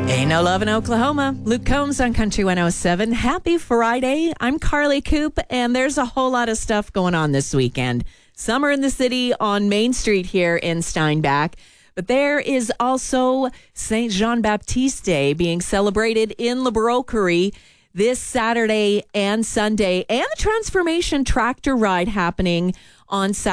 Ain't no love in Oklahoma. Luke Combs on Country 107. Happy Friday. I'm Carly Coop, and there's a whole lot of stuff going on this weekend. Summer in the City on Main Street here in Steinbach. But there is also St. Jean-Baptiste Day being celebrated in La Broquerie this Saturday and Sunday, and the Transformation Tractor Ride happening on Saturday.